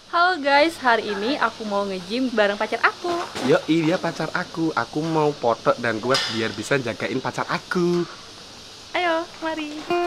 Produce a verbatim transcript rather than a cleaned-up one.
Halo guys, hari ini aku mau nge-gym bareng pacar aku. Yo, iya pacar aku. Aku mau foto dan kuat biar bisa jagain pacar aku. Ayo, mari.